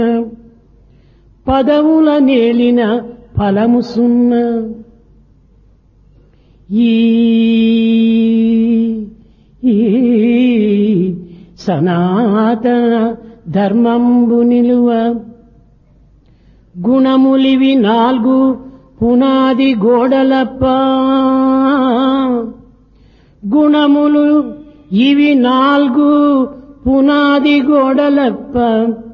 పదవుల నేలిన ఫలము సున్న. ఈ సనాతన ధర్మంబు నిలువ గుణములివి 4 పునాది గోడలప్ప. గుణములు ఇవి 4 పునాది గోడలప్ప.